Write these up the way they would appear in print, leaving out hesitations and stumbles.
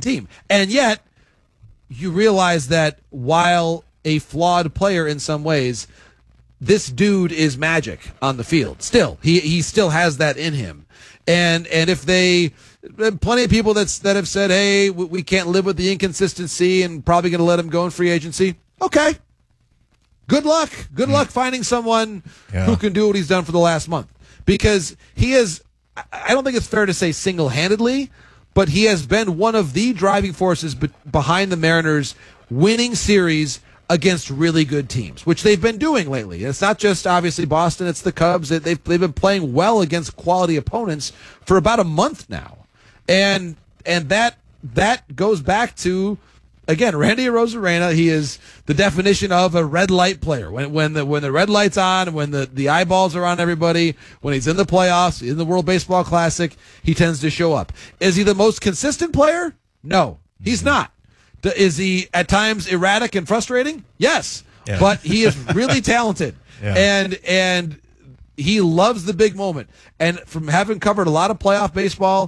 team. And yet, you realize that while a flawed player in some ways, this dude is magic on the field. Still, he still has that in him. And if plenty of people that have said, hey, we can't live with the inconsistency and probably going to let him go in free agency. Okay. Good luck. Good luck finding someone who can do what he's done for the last month. Because he is, I don't think it's fair to say single-handedly, but he has been one of the driving forces behind the Mariners winning series against really good teams, which they've been doing lately. It's not just, obviously, Boston, it's the Cubs. They've been playing well against quality opponents for about a month now. And that goes back to, again, Randy Arozarena. He is the definition of a red light player. When the red light's on, when the eyeballs are on everybody, when he's in the playoffs, in the World Baseball Classic, he tends to show up. Is he the most consistent player? No, he's not. Is he at times erratic and frustrating? Yes, but he is really talented, and he loves the big moment. And from having covered a lot of playoff baseball,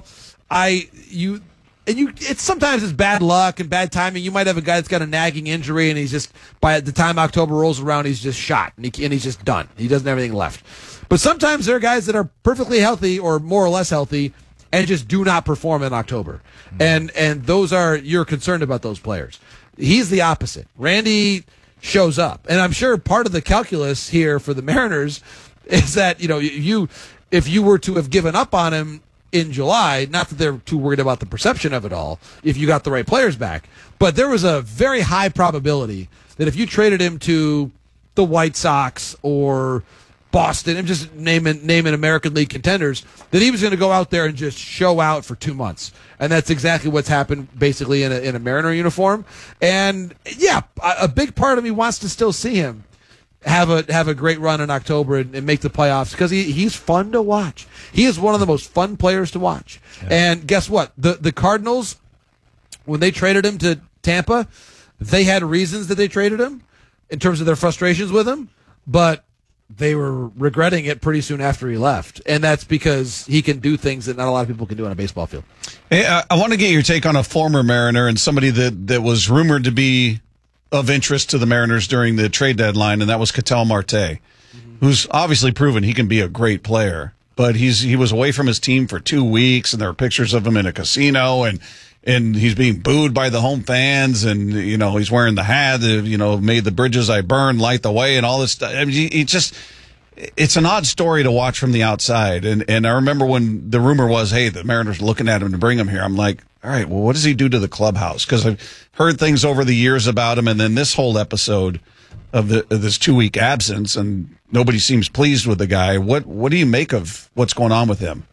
sometimes it's bad luck and bad timing. You might have a guy that's got a nagging injury, and he's just, by the time October rolls around, he's just shot, and he's just done. He doesn't have anything left. But sometimes there are guys that are perfectly healthy or more or less healthy and just do not perform in October. And you're concerned about those players. He's the opposite. Randy shows up. And I'm sure part of the calculus here for the Mariners is that, if you were to have given up on him in July, not that they're too worried about the perception of it all, if you got the right players back, but there was a very high probability that if you traded him to the White Sox or Boston, I'm just naming American League contenders, that he was going to go out there and just show out for 2 months. And that's exactly what's happened basically in a Mariner uniform. And a big part of me wants to still see him have a great run in October and make the playoffs, because he's fun to watch. He is one of the most fun players to watch. Yeah. And guess what? The Cardinals, when they traded him to Tampa, they had reasons that they traded him in terms of their frustrations with him, but they were regretting it pretty soon after he left. And that's because he can do things that not a lot of people can do on a baseball field. Hey, I want to get your take on a former Mariner and somebody that was rumored to be of interest to the Mariners during the trade deadline, and that was Ketel Marte, who's obviously proven he can be a great player. But he was away from his team for 2 weeks, and there are pictures of him in a casino, and he's being booed by the home fans, and he's wearing the hat, "May the bridges I burn light the way," and all this stuff. I mean, it's an odd story to watch from the outside. And I remember when the rumor was, hey, the Mariners are looking at him to bring him here. I'm like, all right, well, what does he do to the clubhouse? Because I've heard things over the years about him, and then this whole episode of this 2 week absence, and nobody seems pleased with the guy. What do you make of what's going on with him?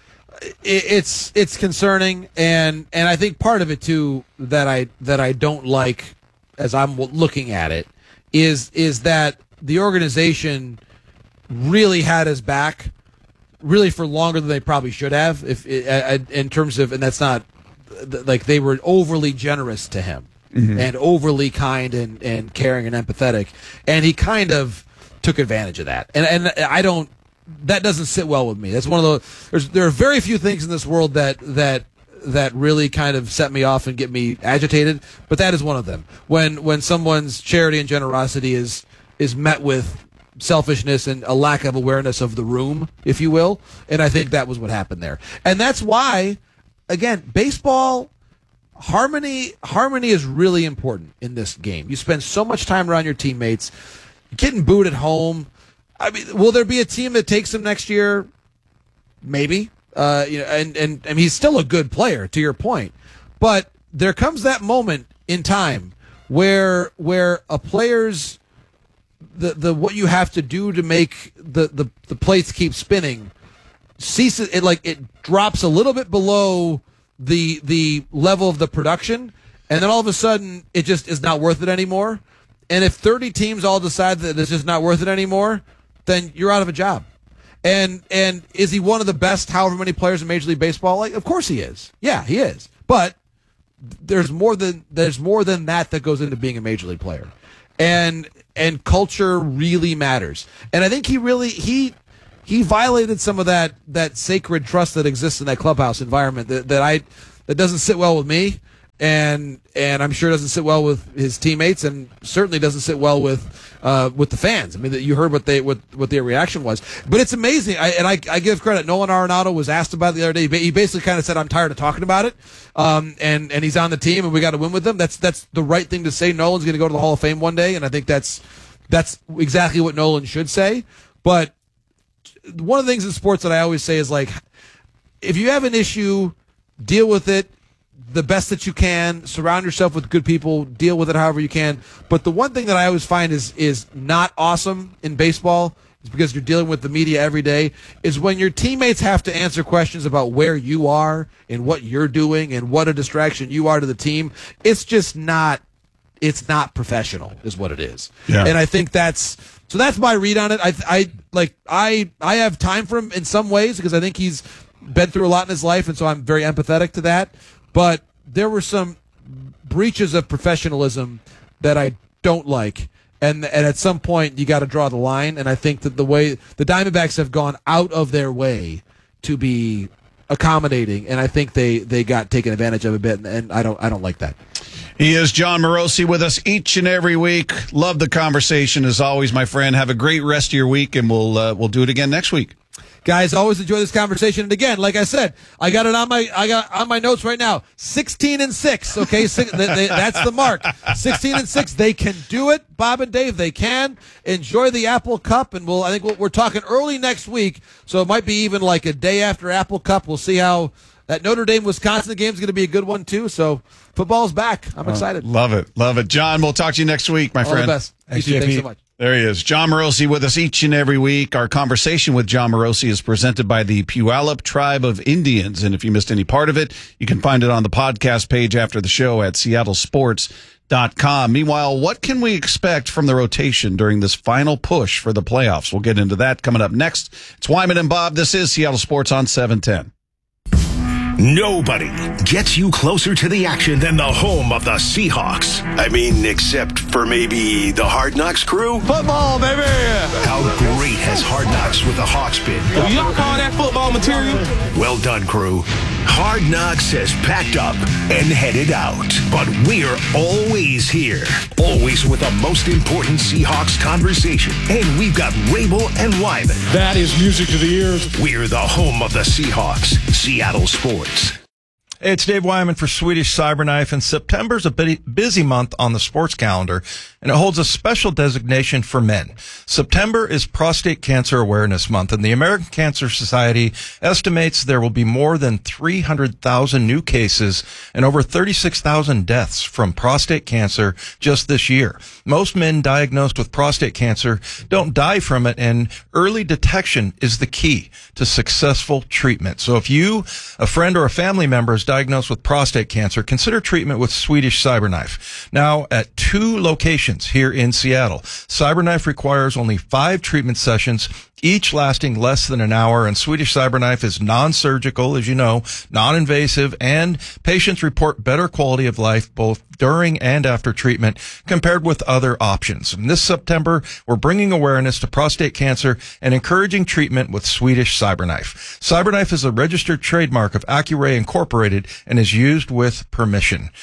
It's concerning, and I think part of it too that I don't like as I'm looking at it is that the organization really had his back really for longer than they probably should have, in terms of, and that's not like they were overly generous to him and overly kind and caring and empathetic, and he kind of took advantage of that, and I don't. That doesn't sit well with me. That's one of those. There are very few things in this world that really kind of set me off and get me agitated, but that is one of them. When someone's charity and generosity is met with selfishness and a lack of awareness of the room, if you will, and I think that was what happened there. And that's why, again, baseball harmony is really important in this game. You spend so much time around your teammates, getting booed at home. I mean, will there be a team that takes him next year? Maybe. And he's still a good player, to your point. But there comes that moment in time where a player's the what you have to do to make the plates keep spinning ceases. It drops a little bit below the level of the production, and then all of a sudden it just is not worth it anymore. And if 30 teams all decide that it's just not worth it anymore, then you're out of a job. And is he one of the best however many players in Major League Baseball? Like, of course he is. Yeah, he is. But there's more than that goes into being a Major League player. And culture really matters. And I think he violated some of that sacred trust that exists in that clubhouse environment that doesn't sit well with me. and I'm sure doesn't sit well with his teammates, and certainly doesn't sit well with the fans. I mean, you heard what their reaction was, but it's amazing. I give credit. Nolan Arenado was asked about it the other day. He basically kind of said, "I'm tired of talking about it," and he's on the team, and we got to win with them. That's the right thing to say. Nolan's going to go to the Hall of Fame one day, and I think that's exactly what Nolan should say. But one of the things in sports that I always say is, like, if you have an issue, deal with it the best that you can, surround yourself with good people, deal with it however you can. But the one thing that I always find is not awesome in baseball, is because you're dealing with the media every day, is when your teammates have to answer questions about where you are and what you're doing and what a distraction you are to the team. It's just not, it's not professional is what it is. Yeah. And I think that's my read on it. I have time for him in some ways because I think he's been through a lot in his life, and so I'm very empathetic to that. But there were some breaches of professionalism that I don't like. And at some point, you got to draw the line. And I think that the way the Diamondbacks have gone out of their way to be accommodating, and I think they got taken advantage of a bit, and I don't like that. He is Jon Morosi with us each and every week. Love the conversation as always, my friend. Have a great rest of your week, and we'll do it again next week. Guys, always enjoy this conversation. And again, like I said, I got on my notes right now. 16-6. Okay, that's the mark. 16-6. They can do it. Bob and Dave, they can. Enjoy the Apple Cup, and I think we're talking early next week, so it might be even like a day after Apple Cup. We'll see how that Notre Dame Wisconsin game is going to be a good one too. So football's back. I'm excited. Love it, John. We'll talk to you next week, my friend. All the best. Thanks so much. There he is, Jon Morosi, with us each and every week. Our conversation with Jon Morosi is presented by the Puyallup Tribe of Indians. And if you missed any part of it, you can find it on the podcast page after the show at seattlesports.com. Meanwhile, what can we expect from the rotation during this final push for the playoffs? We'll get into that coming up next. It's Wyman and Bob. This is Seattle Sports on 710. Nobody gets you closer to the action than the home of the Seahawks. I mean, except for maybe the Hard Knocks crew. Football, baby! How great has Hard Knocks with the Hawks been? Do y'all call that football material? Well done, crew. Hard Knocks has packed up and headed out. But we're always here. Always with the most important Seahawks conversation. And we've got Rabel and Wyman. That is music to the ears. We're the home of the Seahawks. Seattle Sports. Hey, it's Dave Wyman for Swedish Cyberknife, and September's a busy month on the sports calendar, and it holds a special designation for men. September is Prostate Cancer Awareness Month, and the American Cancer Society estimates there will be more than 300,000 new cases and over 36,000 deaths from prostate cancer just this year. Most men diagnosed with prostate cancer don't die from it, and early detection is the key to successful treatment. So if you, a friend, or a family member is diagnosed with prostate cancer, consider treatment with Swedish Cyberknife. Now at 2 locations here in Seattle. Cyberknife requires only 5 treatment sessions, each lasting less than an hour, and Swedish Cyberknife is non-surgical, as you know, non-invasive, and patients report better quality of life both during and after treatment compared with other options. And this September, we're bringing awareness to prostate cancer and encouraging treatment with Swedish Cyberknife. Cyberknife is a registered trademark of Accuray Incorporated and is used with permission.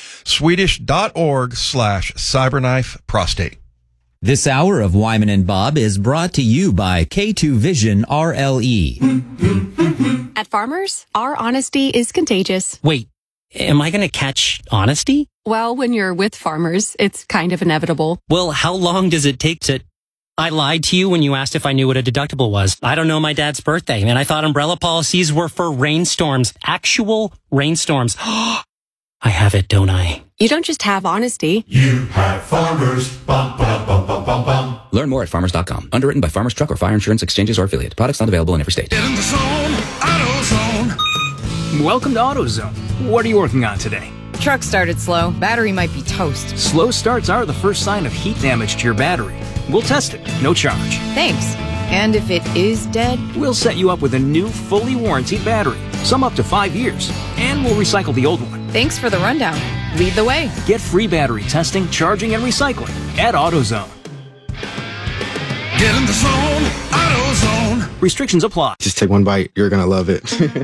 Swedish.org/Cyberknife Prostate. This hour of Wyman and Bob is brought to you by K2 Vision RLE. At Farmers, our honesty is contagious. Wait, am I going to catch honesty? Well, when you're with Farmers, it's kind of inevitable. Well, how long does it take to... I lied to you when you asked if I knew what a deductible was. I don't know my dad's birthday, and I thought umbrella policies were for rainstorms. Actual rainstorms. I have it, don't I? You don't just have honesty. You have Farmers. Bum, ba, bum, bum, bum, bum. Learn more at farmers.com. Underwritten by Farmers Truck or Fire Insurance Exchanges or Affiliate. Products not available in every state. Get in the zone, AutoZone. Welcome to AutoZone. What are you working on today? Truck started slow. Battery might be toast. Slow starts are the first sign of heat damage to your battery. We'll test it. No charge. Thanks. And if it is dead? We'll set you up with a new, fully warranted battery. Some up to 5 years. And we'll recycle the old one. Thanks for the rundown. Lead the way. Get free battery testing, charging, and recycling at AutoZone. Get in the zone, AutoZone. Restrictions apply. Just take one bite. You're going to love it.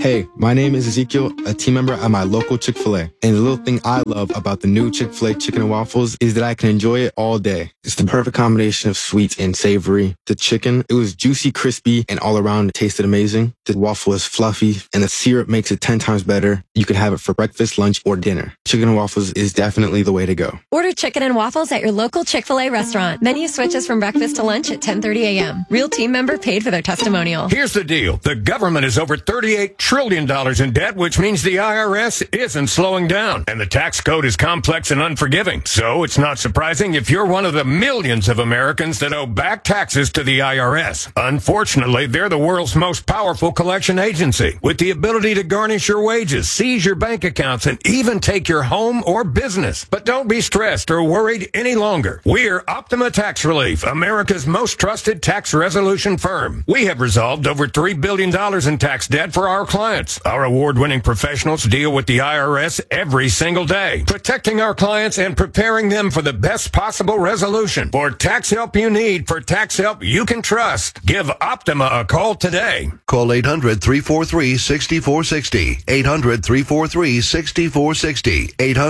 Hey, my name is Ezekiel, a team member at my local Chick-fil-A. And the little thing I love about the new Chick-fil-A chicken and waffles is that I can enjoy it all day. It's the perfect combination of sweet and savory. The chicken, it was juicy, crispy, and all around it tasted amazing. The waffle is fluffy, and the syrup makes it 10 times better. You can have it for breakfast, lunch, or dinner. Chicken and waffles is definitely the way to go. Order chicken and waffles at your local Chick-fil-A restaurant. Menu switches from breakfast to lunch at 10:30 a.m. Real team member paid for their testimonial. Here's the deal. The government is over $38 trillion in debt, which means the IRS isn't slowing down. And the tax code is complex and unforgiving. So it's not surprising if you're one of the millions of Americans that owe back taxes to the IRS. Unfortunately, they're the world's most powerful collection agency, with the ability to garnish your wages, seize your bank accounts, and even take your home or business. But don't be stressed or worried any longer. We're Optima Tax Relief, America's most trusted tax resolution firm. We have resolved over $3 billion in tax debt for our clients. Our award-winning professionals deal with the IRS every single day, protecting our clients and preparing them for the best possible resolution. For tax help you need, for tax help you can trust, give Optima a call today. Call 800-343-6460. 800-343-6460.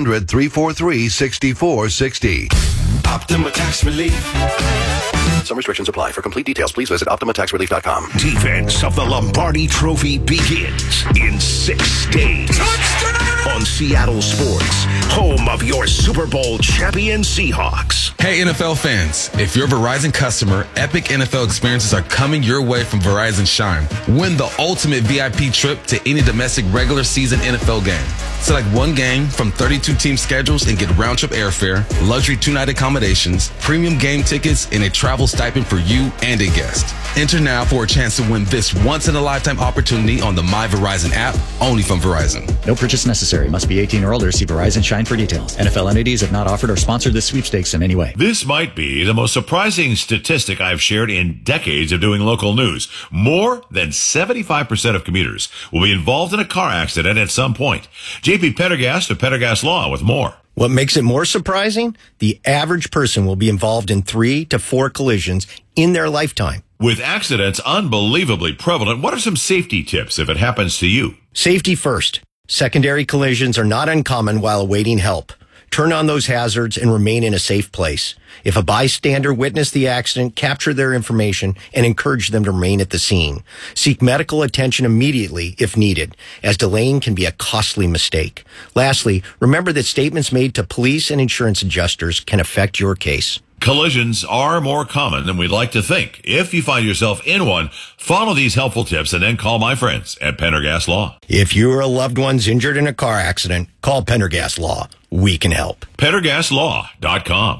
800-343-6460. Optima Tax Relief. Some restrictions apply. For complete details, please visit OptimaTaxRelief.com. Defense of the Lombardi Trophy begins in 6 days. On Seattle Sports, home of your Super Bowl champion Seahawks. Hey, NFL fans. If you're a Verizon customer, epic NFL experiences are coming your way from Verizon Shine. Win the ultimate VIP trip to any domestic regular season NFL game. Select one game from 32 team schedules and get round-trip airfare, luxury 2-night accommodations, premium game tickets, and a travel stipend for you and a guest. Enter now for a chance to win this once-in-a-lifetime opportunity on the My Verizon app, only from Verizon. No purchase necessary. Must be 18 or older. See Verizon Shine for details. NFL entities have not offered or sponsored this sweepstakes in any way. This might be the most surprising statistic I've shared in decades of doing local news. More than 75% of commuters will be involved in a car accident at some point. JP Pendergast of Pendergast Law with more. What makes it more surprising? The average person will be involved in 3 to 4 collisions in their lifetime. With accidents unbelievably prevalent, what are some safety tips if it happens to you? Safety first. Secondary collisions are not uncommon while awaiting help. Turn on those hazards and remain in a safe place. If a bystander witnessed the accident, capture their information and encourage them to remain at the scene. Seek medical attention immediately if needed, as delaying can be a costly mistake. Lastly, remember that statements made to police and insurance adjusters can affect your case. Collisions are more common than we'd like to think. If you find yourself in one, follow these helpful tips and then call my friends at Pendergast Law. If you or a loved one's injured in a car accident, call Pendergast Law. We can help. PendergastLaw.com.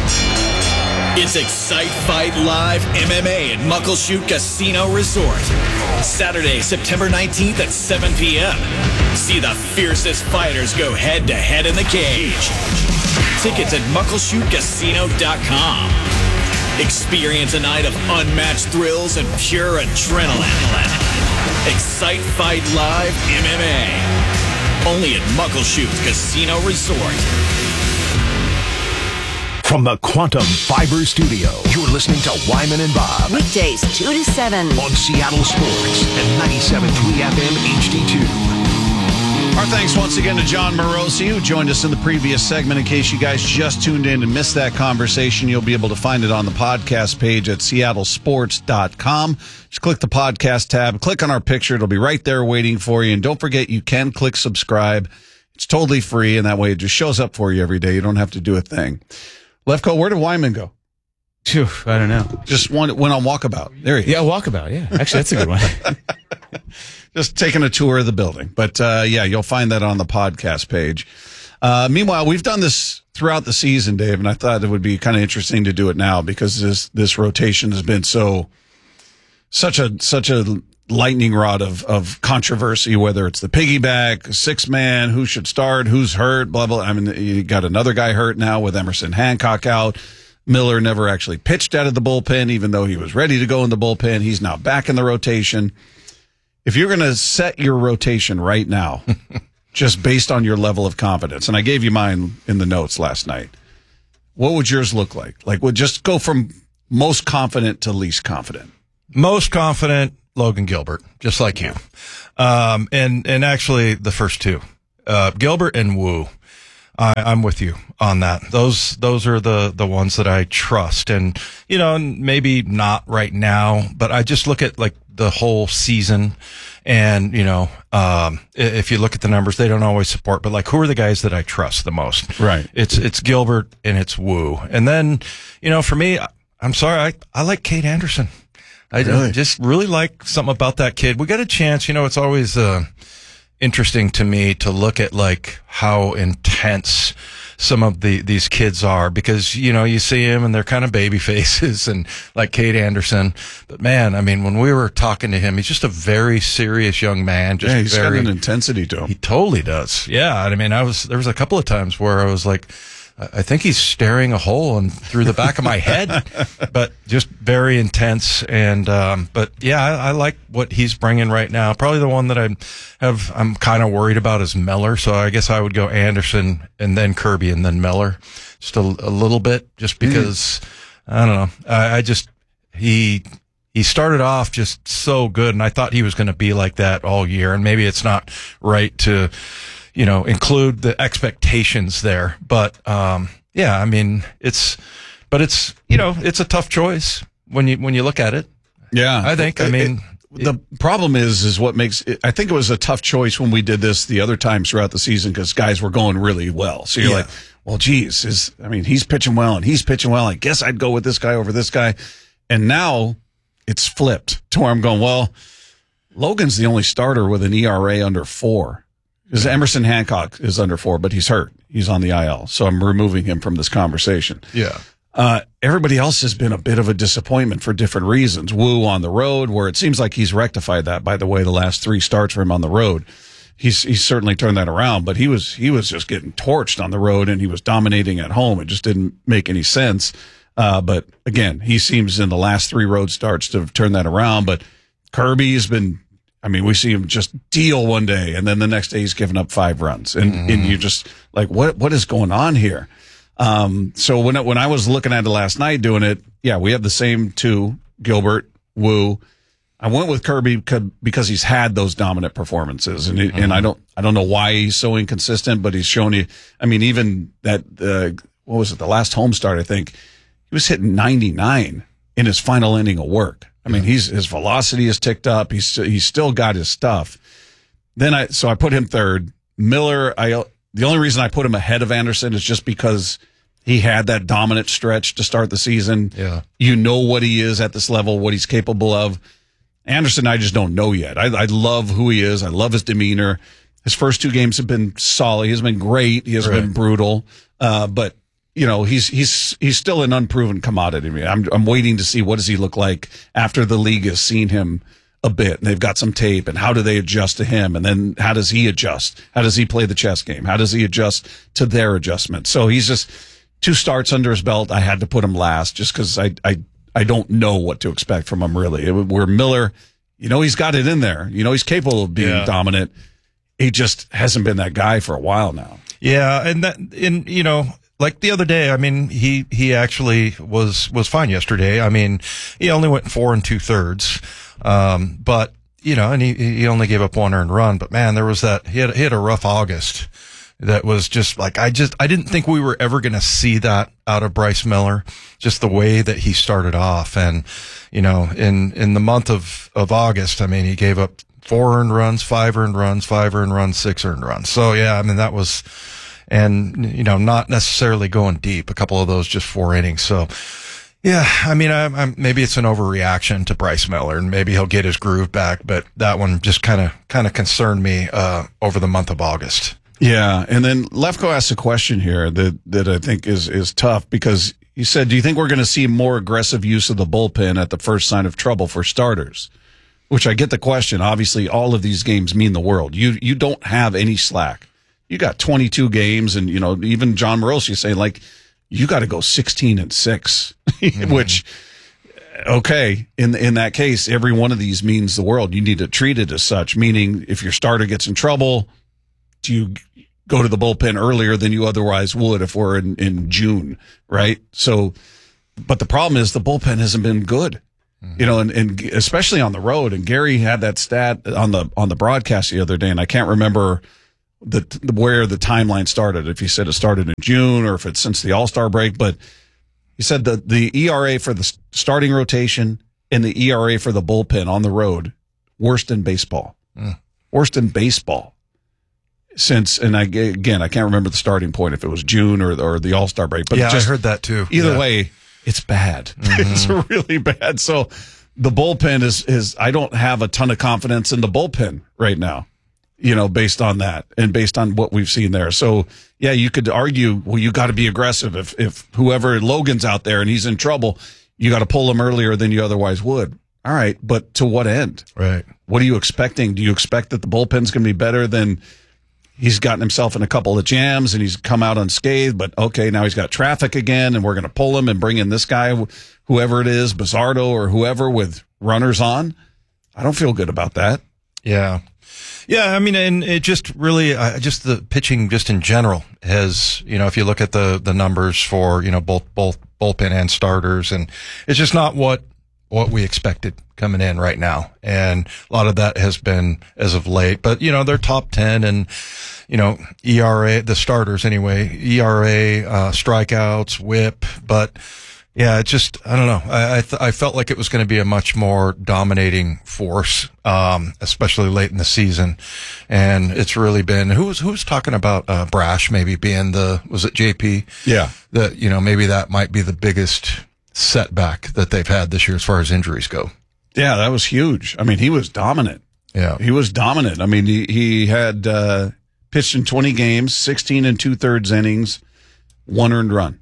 It's Excite Fight Live MMA at Muckleshoot Casino Resort. Saturday, September 19th at 7 p.m. See the fiercest fighters go head-to-head in the cage. Tickets at MuckleshootCasino.com. Experience a night of unmatched thrills and pure adrenaline. Excite Fight Live MMA. Only at Muckleshoot Casino Resort. From the Quantum Fiber Studio, you're listening to Wyman and Bob. Weekdays, 2 to 7. On Seattle Sports at 97.3 FM HD2. Our thanks once again to John Morosi, who joined us in the previous segment. In case you guys just tuned in and missed that conversation, you'll be able to find it on the podcast page at seattlesports.com. Just click the podcast tab, click on our picture. It'll be right there waiting for you. And don't forget, you can click subscribe. It's totally free, and that way it just shows up for you every day. You don't have to do a thing. Lefko, where did Wyman go? Phew, I don't know. Just went on walkabout. There he is. Yeah, walkabout. Yeah, actually, that's a good one. Just taking a tour of the building. But, yeah, you'll find that on the podcast page. Meanwhile, we've done this throughout the season, Dave, and I thought it would be kind of interesting to do it now because this rotation has been such a lightning rod of controversy, whether it's the piggyback, 6-man, who should start, who's hurt, blah, blah. I mean, you got another guy hurt now with Emerson Hancock out. Miller never actually pitched out of the bullpen, even though he was ready to go in the bullpen. He's now back in the rotation. If you're going to set your rotation right now, just based on your level of confidence, and I gave you mine in the notes last night, what would yours look like? Like, would just go from most confident to least confident? Most confident, Logan Gilbert, just like you. And actually the first two, Gilbert and Woo. I'm with you on that. Those are the ones that I trust. And, you know, maybe not right now, but I just look at like the whole season. And, you know, if you look at the numbers, they don't always support, but like, who are the guys that I trust the most? Right. It's Gilbert and it's Woo. And then, you know, for me, I'm sorry, I like Cade Anderson. I just really like something about that kid. We got a chance, you know, it's always, interesting to me to look at like how intense some of these kids are, because, you know, you see them and they're kind of baby faces and like Cade Anderson. But man, I mean, when we were talking to him, he's just a very serious young man. Just he's got an intensity to him. He totally does. Yeah. I mean, there was a couple of times where I was like, I think he's staring a hole through the back of my head, but just very intense. And, but yeah, I like what he's bringing right now. Probably the one that I'm kind of worried about is Miller. So I guess I would go Anderson and then Kirby and then Miller just a little bit, just because I don't know. He started off just so good, and I thought he was going to be like that all year. And maybe it's not right to, you know, include the expectations there. But, yeah, I mean, it's, you know, it's a tough choice when you look at it. Yeah. I think, the problem is what makes it, I think it was a tough choice when we did this the other times throughout the season, because guys were going really well. So you're like, well, geez, he's pitching well and he's pitching well. I guess I'd go with this guy over this guy. And now it's flipped to where I'm going, well, Logan's the only starter with an ERA under 4. Because Emerson Hancock is under 4, but he's hurt. He's on the IL. So I'm removing him from this conversation. Yeah. Everybody else has been a bit of a disappointment for different reasons. Woo on the road, where it seems like he's rectified that, by the way, the last 3 starts for him on the road. He's certainly turned that around, but he was just getting torched on the road, and he was dominating at home. It just didn't make any sense. But again, he seems in the last 3 road starts to have turned that around. But Kirby's been, we see him just deal one day, and then the next day he's given up 5 runs. And you're just like, what is going on here? So when I was looking at it last night doing it, yeah, we have the same 2, Gilbert, Woo. I went with Kirby because he's had those dominant performances, and I don't know why he's so inconsistent, but he's shown you, even that, what was it? The last home start, I think he was hitting 99 in his final inning of work. His velocity is ticked up. He's still got his stuff. So I put him 3rd. Miller, the only reason I put him ahead of Anderson is just because he had that dominant stretch to start the season. Yeah. You know what he is at this level, what he's capable of. Anderson, I just don't know yet. I love who he is. I love his demeanor. His first 2 games have been solid. He has been great. He has been brutal. But you know, he's still an unproven commodity. I'm waiting to see what does he look like after the league has seen him a bit, and they've got some tape, and how do they adjust to him, and then how does he adjust? How does he play the chess game? How does he adjust to their adjustment? So he's just 2 starts under his belt. I had to put him last just because I don't know what to expect from him, really. Where Miller, you know, he's got it in there. You know, he's capable of being dominant. He just hasn't been that guy for a while now. Yeah, and you know, like the other day, he actually was fine yesterday. He only went 4 2/3. But you know, and he only gave up 1 earned run, but man, there was he had a rough August. That was just like, I didn't think we were ever going to see that out of Bryce Miller, just the way that he started off. And, you know, in the month of August, he gave up 4 earned runs, 5 earned runs, 5 earned runs, 6 earned runs. So yeah, that was, and, you know, not necessarily going deep, a couple of those just 4 innings. So yeah, I'm maybe it's an overreaction to Bryce Miller, and maybe he'll get his groove back, but that one just kind of concerned me, over the month of August. Yeah, and then Lefko asked a question here that I think is tough, because he said, do you think we're going to see more aggressive use of the bullpen at the first sign of trouble for starters? Which I get the question. Obviously, all of these games mean the world. You don't have any slack. You got 22 games, and, you know, even John Morosi saying, like, you got to go 16-6, which, okay, in that case, every one of these means the world. You need to treat it as such, meaning if your starter gets in trouble, do you go to the bullpen earlier than you otherwise would if we're in June, right? So, but the problem is the bullpen hasn't been good. You know, and especially on the road. And Gary had that stat on the broadcast the other day, and I can't remember where the timeline started. If he said it started in June or if it's since the All-Star break, but he said that the ERA for the starting rotation and the ERA for the bullpen on the road, worst in baseball. Worst in baseball. Since, and I can't remember the starting point if it was June or the All-Star break. But yeah, I heard that too. Either way, it's bad. It's really bad. So the bullpen is I don't have a ton of confidence in the bullpen right now, you know, based on that and based on what we've seen there. So, yeah, you could argue, well, you got to be aggressive. If whoever Logan's out there and he's in trouble, you got to pull him earlier than you otherwise would. All right, but to what end? Right. What are you expecting? Do you expect that the bullpen's going to be better than he's gotten himself in a couple of jams and he's come out unscathed, but okay, now he's got traffic again and we're going to pull him and bring in this guy, whoever it is, Bizzardo or whoever, with runners on? I don't feel good about that. Yeah. Yeah, I mean, and it just really, just the pitching just in general has, you know, if you look at the numbers for, you know, both bullpen and starters, and it's just not what we expected coming in right now. And a lot of that has been as of late, but you know, they're top 10 and, you know, ERA, the starters anyway, ERA, strikeouts, whip, but yeah, it just, I don't know. I felt like it was going to be a much more dominating force, especially late in the season. And it's really been, who's talking about, Brash maybe being was it JP? Yeah. That, you know, maybe that might be the biggest setback that they've had this year as far as injuries go. Yeah, that was huge. I mean, he was dominant. Yeah. He was dominant. I mean, he had pitched in 20 games, 16 and 2/3 innings, 1 earned run.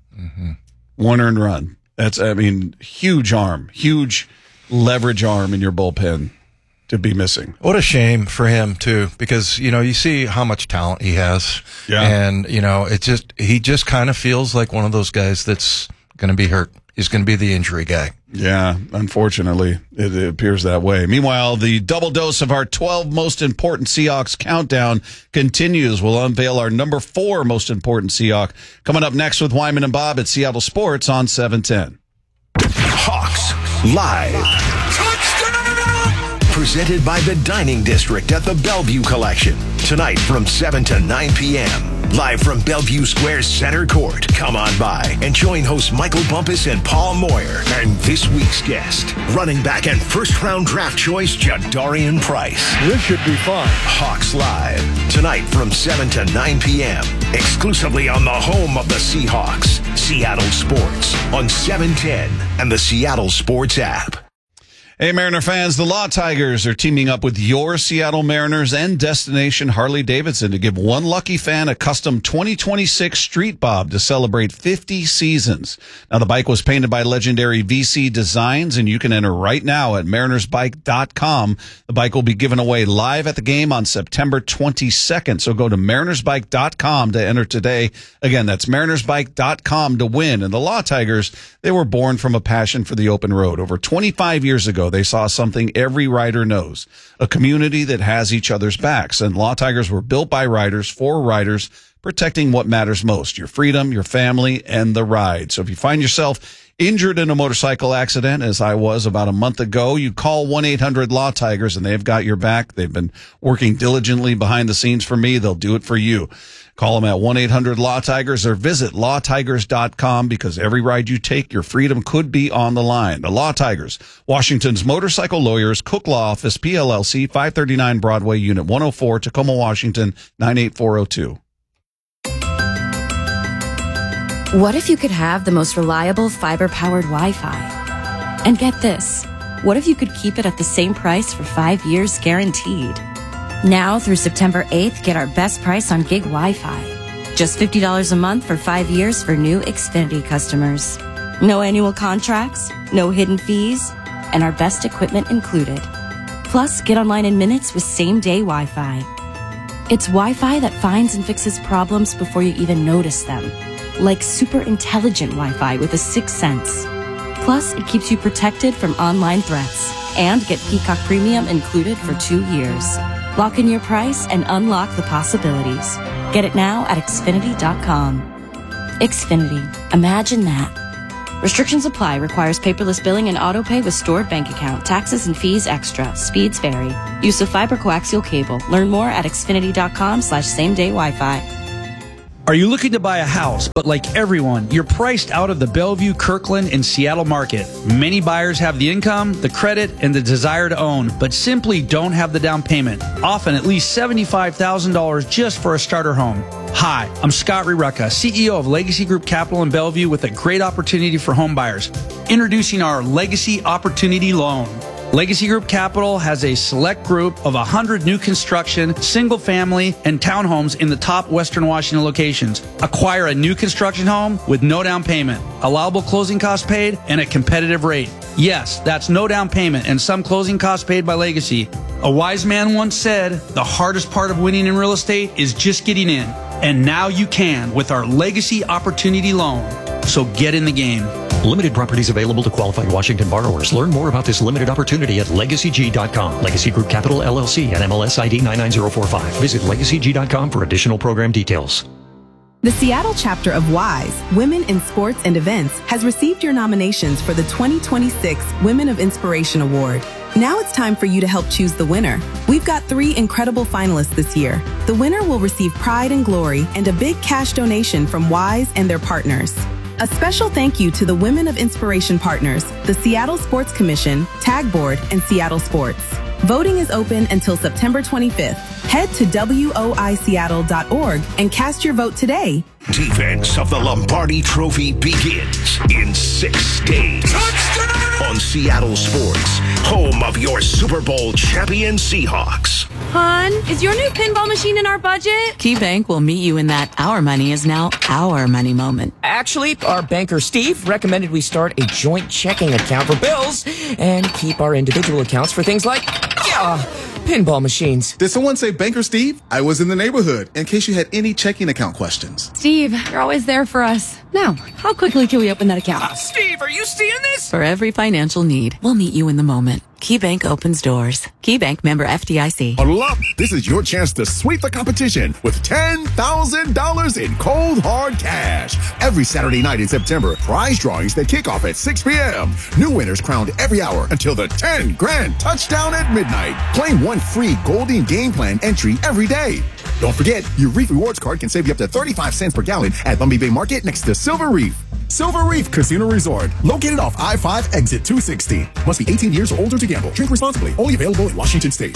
1 earned run. That's, I mean, huge arm, huge leverage arm in your bullpen to be missing. What a shame for him too, because, you know, you see how much talent he has. Yeah. And, you know, he just kind of feels like one of those guys that's going to be hurt. He's going to be the injury guy. Yeah, unfortunately, it appears that way. Meanwhile, the double dose of our 12 most important Seahawks countdown continues. We'll unveil our number 4 most important Seahawk coming up next with Wyman and Bob at Seattle Sports on 710. Hawks Live. Presented by the Dining District at the Bellevue Collection. Tonight from 7 to 9 p.m. Live from Bellevue Square's center court. Come on by and join hosts Michael Bumpus and Paul Moyer. And this week's guest, running back and first-round draft choice, Jadarian Price. This should be fun. Hawks Live. Tonight from 7 to 9 p.m. Exclusively on the home of the Seahawks. Seattle Sports on 710 and the Seattle Sports app. Hey, Mariner fans, the Law Tigers are teaming up with your Seattle Mariners and Destination Harley-Davidson to give one lucky fan a custom 2026 Street Bob to celebrate 50 seasons. Now, the bike was painted by legendary VC Designs, and you can enter right now at marinersbike.com. The bike will be given away live at the game on September 22nd, so go to marinersbike.com to enter today. Again, that's marinersbike.com to win. And the Law Tigers, they were born from a passion for the open road. Over 25 years ago, they saw something every rider knows, a community that has each other's backs. And Law Tigers were built by riders for riders, protecting what matters most, your freedom, your family, and the ride. So if you find yourself injured in a motorcycle accident, as I was about a month ago, you call 1-800-LAW-TIGERS, and they've got your back. They've been working diligently behind the scenes for me. They'll do it for you. Call them at 1-800-LAW-TIGERS or visit lawtigers.com, because every ride you take, your freedom could be on the line. The Law Tigers, Washington's motorcycle lawyers, Cook Law Office, PLLC, 539 Broadway, Unit 104, Tacoma, Washington, 98402. What if you could have the most reliable fiber-powered Wi-Fi? And get this, what if you could keep it at the same price for 5 years guaranteed? Now through September 8th, get our best price on gig Wi-Fi. Just $50 a month for 5 years for new Xfinity customers. No annual contracts, no hidden fees, and our best equipment included. Plus, get online in minutes with same-day Wi-Fi. It's Wi-Fi that finds and fixes problems before you even notice them. Like super intelligent Wi-Fi with a 6th sense. Plus, it keeps you protected from online threats. And get Peacock Premium included for 2 years. Lock in your price and unlock the possibilities. Get it now at Xfinity.com. Xfinity. Imagine that. Restrictions apply. Requires paperless billing and auto pay with stored bank account. Taxes and fees extra. Speeds vary. Use of fiber coaxial cable. Learn more at xfinity.com/same-day Wi-Fi. Are you looking to buy a house, but like everyone, you're priced out of the Bellevue, Kirkland, and Seattle market? Many buyers have the income, the credit, and the desire to own, but simply don't have the down payment. Often at least $75,000 just for a starter home. Hi, I'm Scott Rirucka, CEO of Legacy Group Capital in Bellevue, with a great opportunity for home buyers. Introducing our Legacy Opportunity Loan. Legacy Group Capital has a select group of 100 new construction, single family, and townhomes in the top Western Washington locations. Acquire a new construction home with no down payment, allowable closing costs paid, and a competitive rate. Yes, that's no down payment and some closing costs paid by Legacy. A wise man once said, the hardest part of winning in real estate is just getting in. And now you can with our Legacy Opportunity Loan. So get in the game. Limited properties available to qualified Washington borrowers. Learn more about this limited opportunity at LegacyG.com. Legacy Group Capital LLC and MLS ID 99045. Visit LegacyG.com for additional program details. The Seattle chapter of WISE, Women in Sports and Events, has received your nominations for the 2026 Women of Inspiration Award. Now it's time for you to help choose the winner. We've got 3 incredible finalists this year. The winner will receive pride and glory and a big cash donation from WISE and their partners. A special thank you to the Women of Inspiration partners, the Seattle Sports Commission, Tag Board, and Seattle Sports. Voting is open until September 25th. Head to woiseattle.org and cast your vote today. Defense of the Lombardi Trophy begins in 6 days. Touchdown! On Seattle Sports, home of your Super Bowl champion Seahawks. Hon, is your new pinball machine in our budget? KeyBank will meet you in that our money is now our money moment. Actually, our banker Steve recommended we start a joint checking account for bills and keep our individual accounts for things like, pinball machines. Did someone say Banker Steve? I was in the neighborhood in case you had any checking account questions. Steve, you're always there for us. Now, how quickly can we open that account? Steve, are you seeing this? For every financial need, we'll meet you in the moment. KeyBank opens doors. KeyBank, member FDIC. Huddle up. This is your chance to sweep the competition with $10,000 in cold, hard cash. Every Saturday night in September, prize drawings that kick off at 6 p.m. New winners crowned every hour until the 10 grand touchdown at midnight. Claim one free Golding Game Plan entry every day. Don't forget, your Reef Rewards card can save you up to 35 cents per gallon at Lumby Bay Market next to Silver Reef. Silver Reef Casino Resort, located off I-5 exit 260. Must be 18 years or older to gamble. Drink responsibly. Only available in Washington State.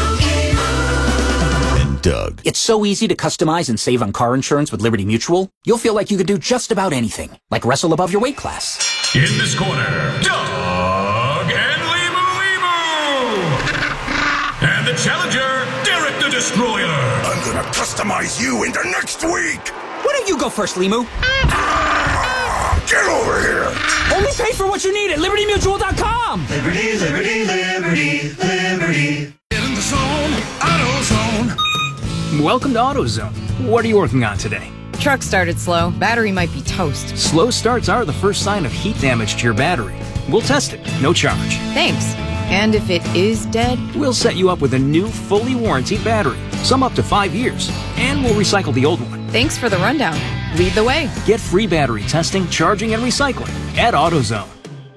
And Doug. It's so easy to customize and save on car insurance with Liberty Mutual. You'll feel like you could do just about anything, like wrestle above your weight class. In this corner, Doug and Limu. And the challenger, Derek the Destroyer. I'm gonna customize you into next week. Why don't you go first, Limu? Get over here! Only pay for what you need at LibertyMutual.com! Liberty, liberty, liberty, liberty. Get in the zone, AutoZone. Welcome to AutoZone. What are you working on today? Truck started slow. Battery might be toast. Slow starts are the first sign of heat damage to your battery. We'll test it, no charge. Thanks. And if it is dead? We'll set you up with a new, fully warranted battery, some up to 5 years, and we'll recycle the old one. Thanks for the rundown. Lead the way. Get free battery testing, charging, and recycling at AutoZone.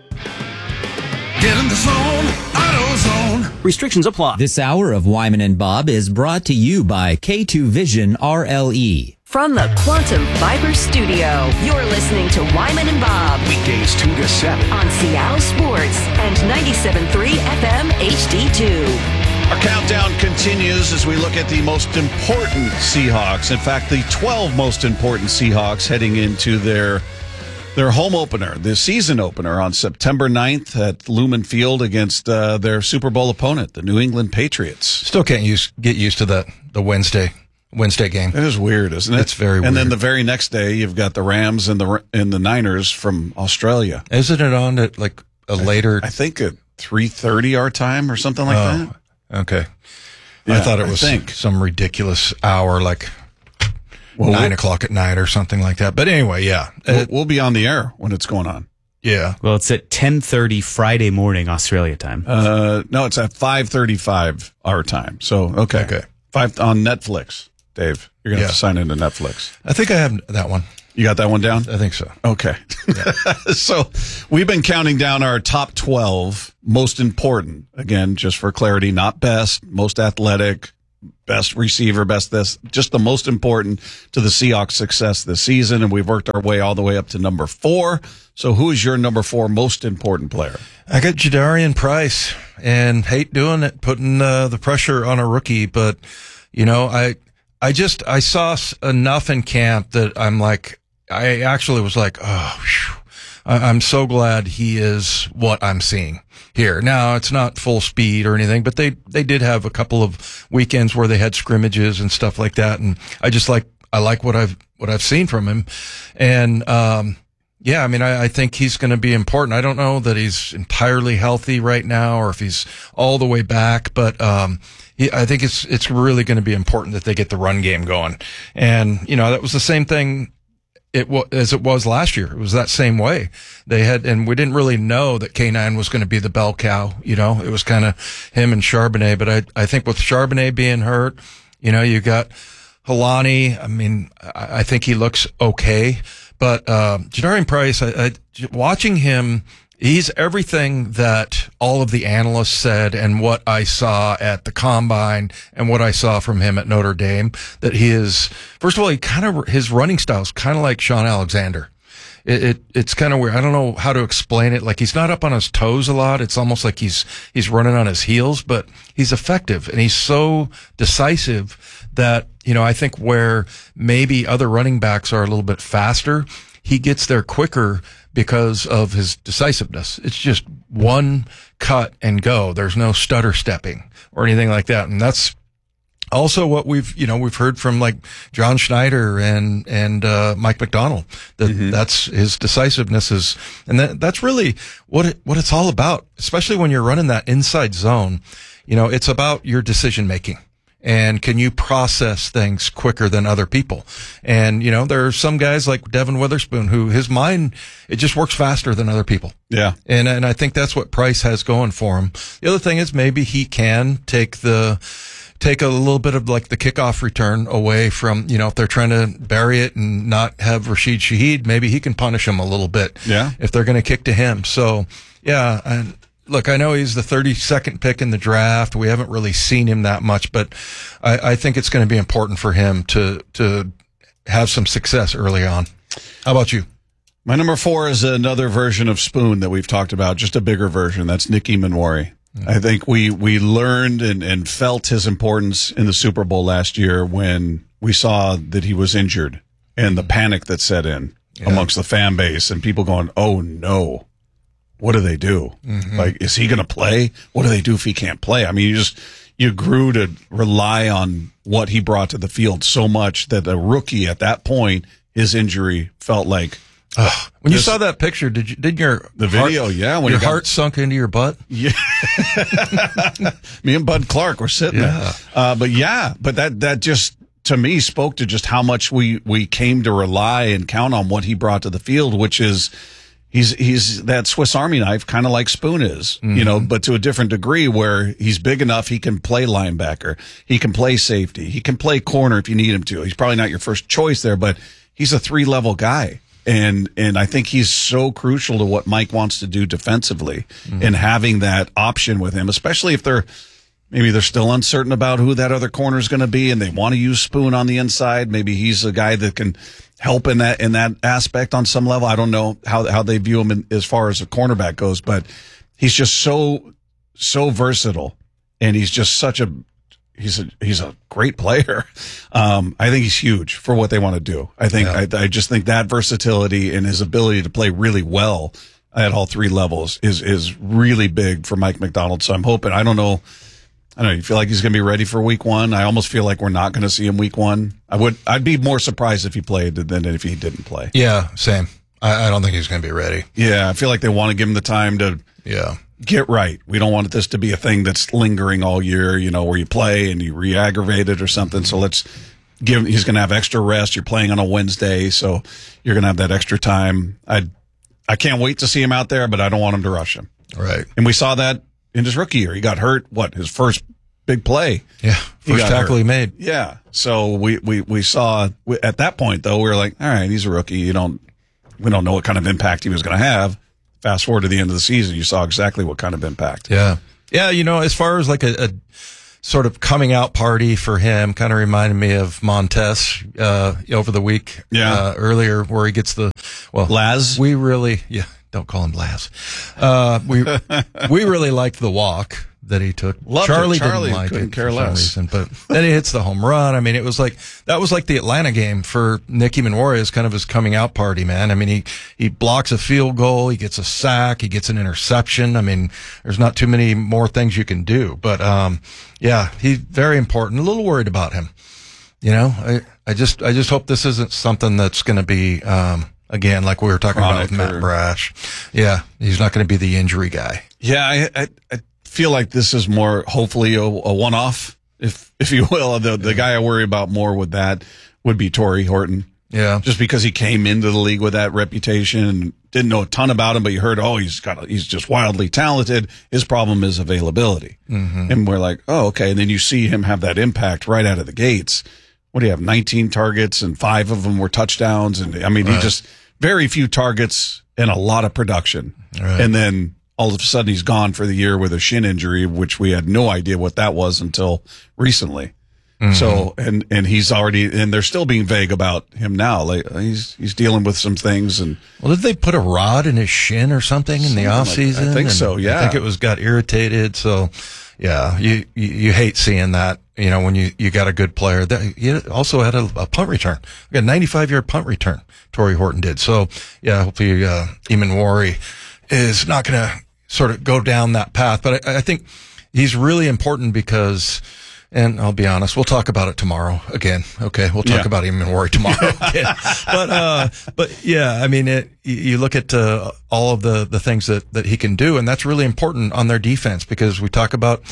Get in the zone, AutoZone. Restrictions apply. This hour of Wyman and Bob is brought to you by K2 Vision RLE. From the Quantum Fiber Studio, you're listening to Wyman and Bob. Weekdays 2 to 7. On Seattle Sports and 97.3 FM HD2. Our countdown continues as we look at the most important Seahawks. In fact, the 12 most important Seahawks heading into their home opener, the season opener on September 9th at Lumen Field against their Super Bowl opponent, the New England Patriots. Still can't get used to the Wednesday game. It is weird, isn't it? It's very weird. And then the very next day, you've got the Rams and the Niners from Australia. Isn't it on at like a later? I think at 3:30 our time or something like that. Okay. Yeah, I thought it was some ridiculous hour, like 9 o'clock at night or something like that. But anyway, yeah. We'll be on the air when it's going on. Yeah. Well, it's at 10:30 Friday morning, Australia time. No, it's at 5:35 our time. So, okay. 5 on Netflix. Dave, you're going to have to sign into Netflix. I think I have that one. You got that one down? I think so. Okay. Yeah. So we've been counting down our top 12 most important. Again, just for clarity, not best, most athletic, best receiver, best this, just the most important to the Seahawks' success this season. And we've worked our way all the way up to number 4. So who is your number 4 most important player? I got Jadarian Price, and hate doing it, putting the pressure on a rookie. But, you know, I saw enough in camp that I actually was like, oh, whew. I'm so glad he is what I'm seeing here. Now, it's not full speed or anything, but they did have a couple of weekends where they had scrimmages and stuff like that. And I like what I've seen from him. And, yeah, I mean, I think he's going to be important. I don't know that he's entirely healthy right now or if he's all the way back, but, I think it's really going to be important that they get the run game going. And, you know, that was the same thing as it was last year. It was that same way. And we didn't really know that K9 was going to be the bell cow. You know, it was kind of him and Charbonnet. But I think with Charbonnet being hurt, you know, you got Helani. I mean, I think he looks okay. But Jadarian Price, watching him, he's everything that all of the analysts said and what I saw at the Combine and what I saw from him at Notre Dame, that he is, first of all, his running style is kind of like Sean Alexander. It's kind of weird. I don't know how to explain it. Like, he's not up on his toes a lot. It's almost like he's running on his heels, but he's effective and he's so decisive that, you know, I think where maybe other running backs are a little bit faster, he gets there quicker because of his decisiveness. It's just one cut and go. There's no stutter stepping or anything like that. And that's also what we've heard from like John Schneider and Mike McDonald, that's his decisiveness that's really what it's all about, especially when you're running that inside zone. You know, it's about your decision making. And can you process things quicker than other people? And, you know, there are some guys like Devin Witherspoon who his mind, it just works faster than other people. Yeah. And I think that's what Price has going for him. The other thing is maybe he can take a little bit of like the kickoff return away from, you know, if they're trying to bury it and not have Rashid Shaheed, maybe he can punish him a little bit. Yeah. If they're going to kick to him. So, yeah. And look, I know he's the 32nd pick in the draft. We haven't really seen him that much, but I think it's going to be important for him to have some success early on. How about you? My number 4 is another version of Spoon that we've talked about, just a bigger version. That's Nicky Manwari. I think we learned and felt his importance in the Super Bowl last year when we saw that he was injured and the panic that set in amongst the fan base and people going, oh no, what do they do? Like, is he going to play? What do they do if he can't play? I mean, you grew to rely on what he brought to the field so much that a rookie at that point, his injury felt like, when you saw that picture, did your video? Yeah, when your heart sunk into your butt. Yeah, me and Bud Clark were sitting there. But that just to me spoke to just how much we came to rely and count on what he brought to the field, which is he's that Swiss Army knife, kind of like Spoon is, you know, but to a different degree where he's big enough he can play linebacker, he can play safety, he can play corner if you need him to. He's probably not your first choice there, but he's a 3-level guy. And I think he's so crucial to what Mike wants to do defensively and having that option with him, especially if they're still uncertain about who that other corner is going to be and they want to use Spoon on the inside. Maybe he's a guy that can help in that aspect on some level. I don't know how they view him as far as a cornerback goes, but he's just so versatile and he's just he's a great player. I think he's huge for what they want to do. I think I just think that versatility and his ability to play really well at all 3 levels is really big for Mike McDonald. So I'm hoping, I don't know, you feel like he's going to be ready for week 1? I almost feel like we're not going to see him week 1. I'd be more surprised if he played than if he didn't play. Yeah, same. I don't think he's going to be ready. Yeah, I feel like they want to give him the time to get right. We don't want this to be a thing that's lingering all year, you know, where you play and you re-aggravate it or something. So let's give him, he's going to have extra rest. You're playing on a Wednesday, so you're going to have that extra time. I can't wait to see him out there, but I don't want him to rush him. Right. And we saw that in his rookie year. He got hurt, his first big play. Yeah, first tackle he made. Yeah, so we saw at that point though we were like, all right, he's a rookie. We don't know what kind of impact he was going to have. Fast forward to the end of the season, you saw exactly what kind of impact. Yeah, as far as like a sort of coming out party for him, kind of reminded me of Montez over the week earlier, where he gets Laz. We really don't call him Laz. We really liked the walk that he took. Charlie didn't like it for some reason, but then he hits the home run. I mean, that was like the Atlanta game for Nicky Manwari as kind of his coming out party, man. I mean, he blocks a field goal, he gets a sack, he gets an interception. I mean, there's not too many more things you can do, but he's very important. A little worried about him. I just hope this isn't something that's going to be again, like we were talking about with Matt Brash. Yeah, he's not going to be the injury guy. Yeah, I feel like this is more hopefully a one-off, if you will. The guy I worry about more with that would be Torrey Horton. Yeah, just because he came into the league with that reputation and didn't know a ton about him, but you heard, he's just wildly talented. His problem is availability, and we're like, okay. And then you see him have that impact right out of the gates. What do you have? 19 targets and 5 of them were touchdowns, and I mean, he just very few targets and a lot of production, and then all of a sudden he's gone for the year with a shin injury, which we had no idea what that was until recently. So, and he's already, and they're still being vague about him now. Like he's dealing with some things. And did they put a rod in his shin or something in the off season? I think so. Yeah. I think it got irritated. So yeah, you hate seeing that, when you got a good player. He also had a punt return. We got a 95-yard punt return. Torrey Horton did. So yeah, hopefully, Manwari is not going to sort of go down that path. But I think he's really important because, and I'll be honest, we'll talk about it tomorrow again. Okay. We'll talk about Manwari tomorrow again. But yeah, I mean, you look at all of the things that he can do, and that's really important on their defense because we talk about,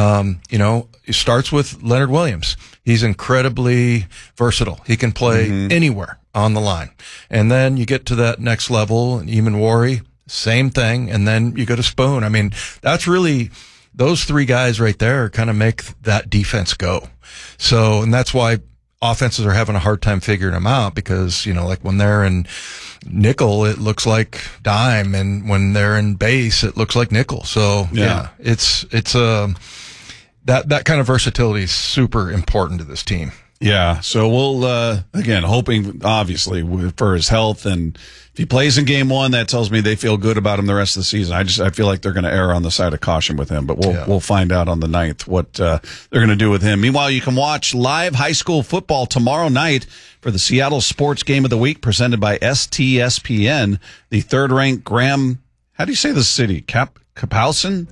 it starts with Leonard Williams. He's incredibly versatile. He can play anywhere on the line. And then you get to that next level, and Manwari, same thing. And then you go to Spoon. I mean, that's really, those 3 guys right there kind of make that defense go. So, and that's why offenses are having a hard time figuring them out because, like when they're in nickel, it looks like dime. And when they're in base, it looks like nickel. So yeah, it's that kind of versatility is super important to this team. Yeah. So we'll, again, hoping obviously for his health, and if he plays in game 1, that tells me they feel good about him the rest of the season. I feel like they're going to err on the side of caution with him, but we'll find out on the 9th what, they're going to do with him. Meanwhile, you can watch live high school football tomorrow night for the Seattle Sports Game of the Week presented by STSPN. The 3rd-ranked Graham, how do you say the city? Kapowsin?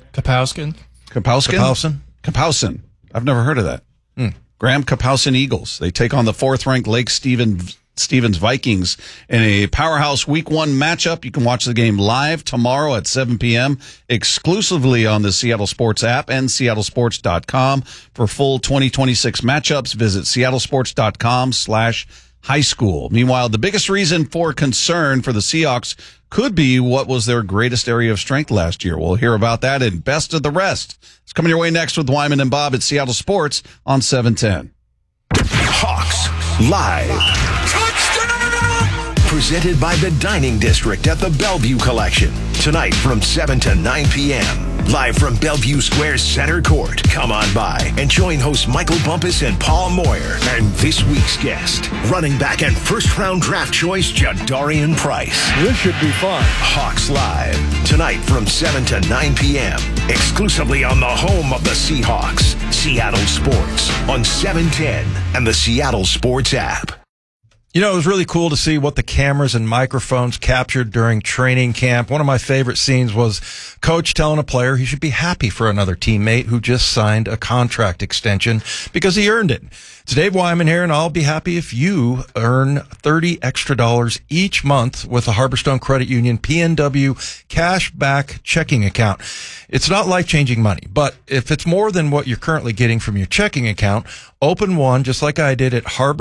Kapowsin. I've never heard of that. Graham Kapowsin Eagles. They take on the 4th-ranked Lake Stevens Vikings in a powerhouse Week 1 matchup. You can watch the game live tomorrow at 7 p.m. exclusively on the Seattle Sports app and seattlesports.com. For full 2026 matchups, visit seattlesports.com/high school. Meanwhile, the biggest reason for concern for the Seahawks could be what was their greatest area of strength last year. We'll hear about that in Best of the Rest. It's coming your way next with Wyman and Bob at Seattle Sports on 710. Hawks Live. Touchdown! Presented by the Dining District at the Bellevue Collection. Tonight from 7 to 9 p.m. Live from Bellevue Square Center Court. Come on by and join hosts Michael Bumpus and Paul Moyer. And this week's guest, running back and first-round draft choice, Jadarian Price. This should be fun. Hawks Live. Tonight from 7 to 9 p.m. Exclusively on the home of the Seahawks. Seattle Sports on 710 and the Seattle Sports app. It was really cool to see what the cameras and microphones captured during training camp. One of my favorite scenes was coach telling a player he should be happy for another teammate who just signed a contract extension because he earned it. It's Dave Wyman here, and I'll be happy if you earn $30 extra each month with a Harborstone Credit Union PNW cashback checking account. It's not life-changing money, but if it's more than what you're currently getting from your checking account, Open one just like I did at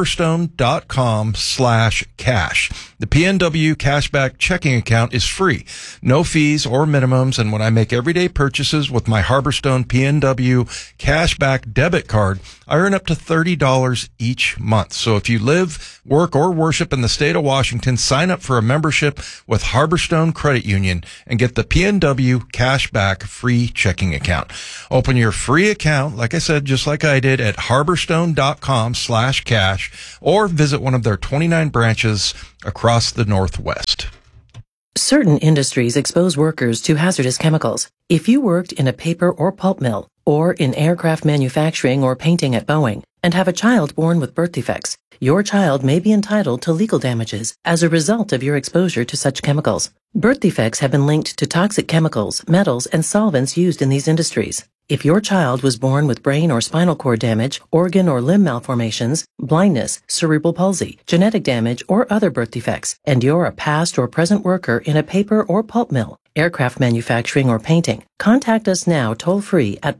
harborstone.com/cash. The PNW Cashback checking account is free. No fees or minimums. And when I make everyday purchases with my Harborstone PNW Cashback debit card, I earn up to $30 each month. So if you live, work, or worship in the state of Washington, sign up for a membership with Harborstone Credit Union and get the PNW Cashback free checking account. Open your free account, like I said, just like I did, at harborstone.com/cash, or visit one of their 29 branches across the Northwest. Certain industries expose workers to hazardous chemicals. If you worked in a paper or pulp mill, or in aircraft manufacturing or painting at Boeing, and have a child born with birth defects, your child may be entitled to legal damages as a result of your exposure to such chemicals. Birth defects have been linked to toxic chemicals, metals, and solvents used in these industries. If your child was born with brain or spinal cord damage, organ or limb malformations, blindness, cerebral palsy, genetic damage, or other birth defects, and you're a past or present worker in a paper or pulp mill, aircraft manufacturing, or painting, contact us now toll-free at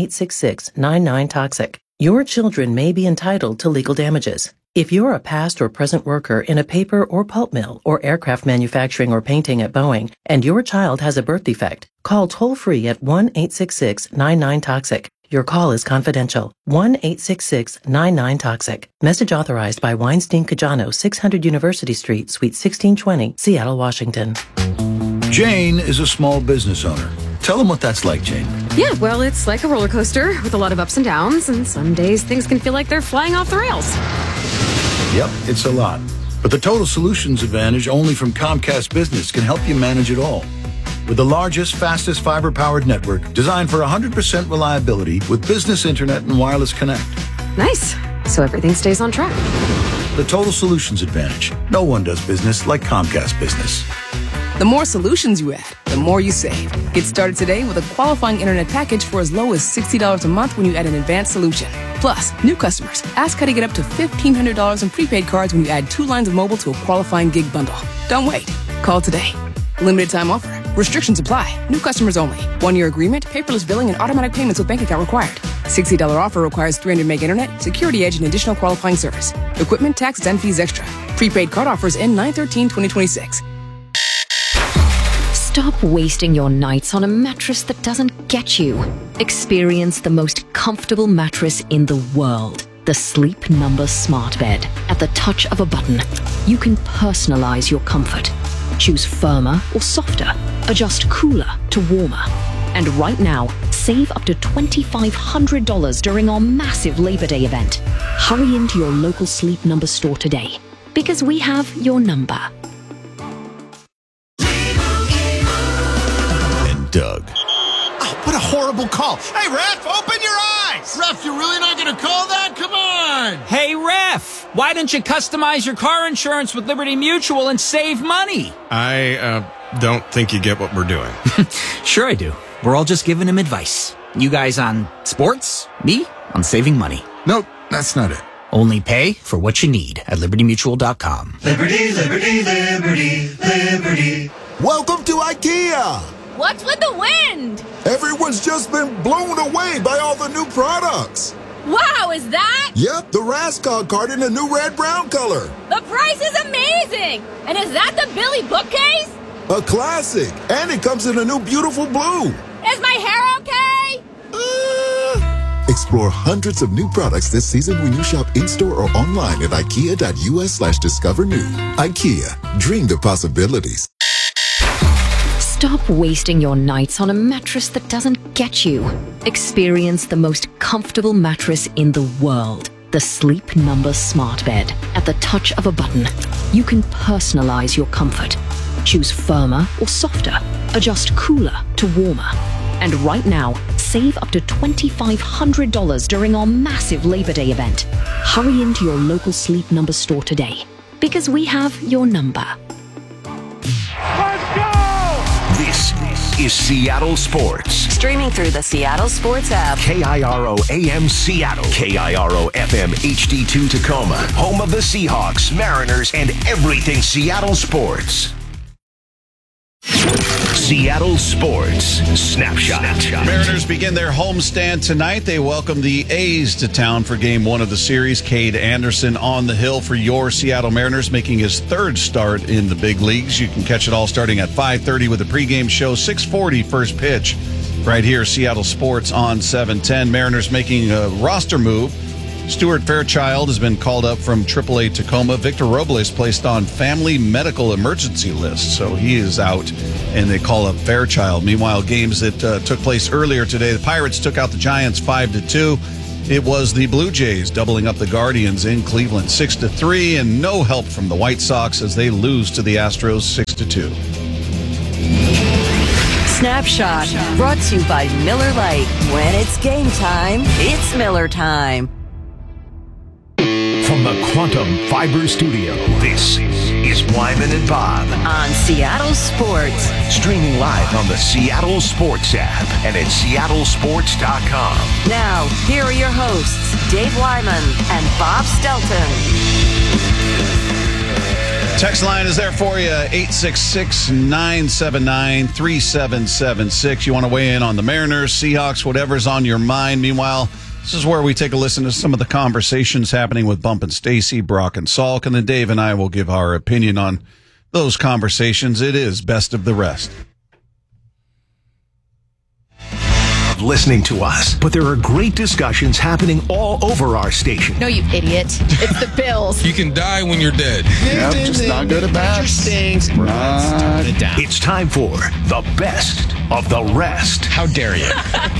1-866-99-TOXIC. Your children may be entitled to legal damages. If you're a past or present worker in a paper or pulp mill or aircraft manufacturing or painting at Boeing, and your child has a birth defect, call toll-free at 1-866-99-TOXIC. Your call is confidential. 1-866-99-TOXIC. Message authorized by Weinstein Cajano, 600 University Street, Suite 1620, Seattle, Washington. Jane is a small business owner. Tell them what that's like, Jane. Yeah, well, it's like a roller coaster with a lot of ups and downs, and some days things can feel like they're flying off the rails. Yep, it's a lot. But the Total Solutions Advantage only from Comcast Business can help you manage it all. With the largest, fastest fiber-powered network designed for 100% reliability with business internet and wireless connect. Nice. So everything stays on track. The Total Solutions Advantage. No one does business like Comcast Business. The more solutions you add, the more you save. Get started today with a qualifying internet package for as low as $60 a month when you add an advanced solution. Plus, new customers, ask how to get up to $1,500 in prepaid cards when you add 2 lines of mobile to a qualifying gig bundle. Don't wait. Call today. Limited time offer. Restrictions apply. New customers only. 1-year agreement, paperless billing, and automatic payments with bank account required. $60 offer requires 300 meg internet, security edge, and additional qualifying service. Equipment, taxes, and fees extra. Prepaid card offers end 9/13/2026. Stop wasting your nights on a mattress that doesn't get you. Experience the most comfortable mattress in the world. The Sleep Number Smart Bed. At the touch of a button, you can personalize your comfort. Choose firmer or softer. Adjust cooler to warmer. And right now, save up to $2,500 during our massive Labor Day event. Hurry into your local Sleep Number store today, because we have your number. Doug. Oh, what a horrible call. Hey, Ref, open your eyes! Ref, you're really not going to call that? Come on! Hey, Ref, why don't you customize your car insurance with Liberty Mutual and save money? I don't think you get what we're doing. Sure I do. We're all just giving him advice. You guys on sports, me on saving money. Nope, that's not it. Only pay for what you need at libertymutual.com. Liberty, liberty, liberty, liberty. Welcome to IKEA! What's with the wind? Everyone's just been blown away by all the new products. Wow, is that? Yep, the Raskog card in a new red-brown color. The price is amazing! And is that the Billy bookcase? A classic, and it comes in a new beautiful blue. Is my hair okay? Explore hundreds of new products this season when you shop in-store or online at ikea.us/discover new. IKEA, dream the possibilities. Stop wasting your nights on a mattress that doesn't get you. Experience the most comfortable mattress in the world. The Sleep Number Smart Bed. At the touch of a button, you can personalize your comfort. Choose firmer or softer. Adjust cooler to warmer. And right now, save up to $2,500 during our massive Labor Day event. Hurry into your local Sleep Number store today, because we have your number. This is Seattle Sports. Streaming through the Seattle Sports app. KIRO AM Seattle. KIRO FM HD2 Tacoma. Home of the Seahawks, Mariners, and everything Seattle sports. Seattle Sports Snapshot. Mariners begin their homestand tonight. They welcome the A's to town for Game 1 of the series. Cade Anderson on the hill for your Seattle Mariners, making his third start in the big leagues. You can catch it all starting at 5:30 with the pregame show, 6:40 first pitch. Right here, Seattle Sports on 710. Mariners making a roster move. Stuart Fairchild has been called up from AAA Tacoma. Victor Robles placed on family medical emergency list, so he is out, and they call up Fairchild. Meanwhile, games that took place earlier today, the Pirates took out the Giants 5-2. It was the Blue Jays doubling up the Guardians in Cleveland 6-3, and no help from the White Sox as they lose to the Astros 6-2. Snapshot brought to you by Miller Lite. When it's game time, it's Miller time. From the Quantum Fiber Studio, this is Wyman and Bob on Seattle Sports. Streaming live on the Seattle Sports app and at seattlesports.com. Now, here are your hosts, Dave Wyman and Bob Stelton. Text line is there for you, 866-979-3776. You want to weigh in on the Mariners, Seahawks, whatever's on your mind. Meanwhile, this is where we take a listen to some of the conversations happening with Bump and Stacy, Brock and Salk, and then Dave and I will give our opinion on those conversations. It is best of the rest. Listening to us, but there are great discussions happening all over our station. No, you idiot. It's the Bills. You can die when you're dead. Yep, just not good at bats. It's time for the best of the rest. How dare you?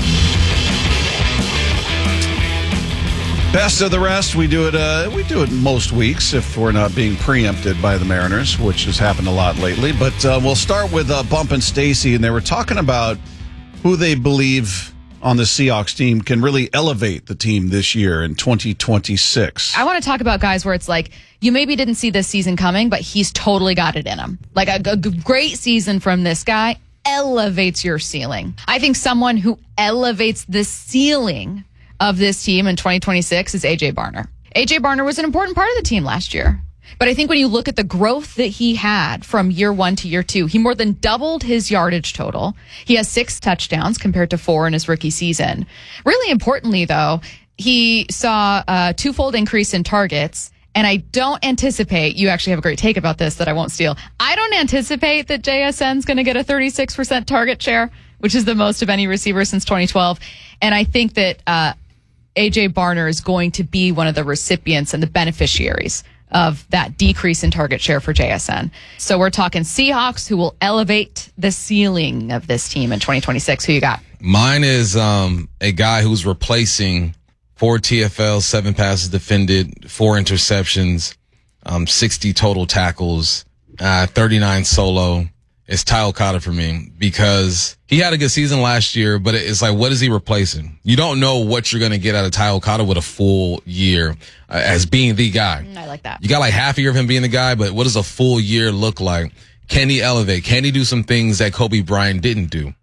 Best of the rest. We do it most weeks if we're not being preempted by the Mariners, which has happened a lot lately. But we'll start with Bump and Stacy, and they were talking about who they believe on the Seahawks team can really elevate the team this year in 2026. I want to talk about guys where it's like, you maybe didn't see this season coming, but he's totally got it in him. Like a great season from this guy elevates your ceiling. I think someone who elevates the ceiling of this team in 2026 is A.J. Barner. A.J. Barner was an important part of the team last year. But I think when you look at the growth that he had from year 1 to year 2, he more than doubled his yardage total. He has 6 touchdowns compared to 4 in his rookie season. Really importantly, though, he saw a twofold increase in targets. And I don't anticipate, you actually have a great take about this that I won't steal. I don't anticipate that JSN's going to get a 36% target share, which is the most of any receiver since 2012. And I think that A.J. Barner is going to be one of the recipients and the beneficiaries of that decrease in target share for JSN. So we're talking Seahawks who will elevate the ceiling of this team in 2026. Who you got? Mine is a guy who's replacing 4 TFLs, 7 passes defended, 4 interceptions, 60 total tackles, 39 solo. It's Ty Okada for me because he had a good season last year, but it's like, what is he replacing? You don't know what you're going to get out of Ty Okada with a full year as being the guy. I like that. You got like half a year of him being the guy, but what does a full year look like? Can he elevate? Can he do some things that Kobe Bryant didn't do?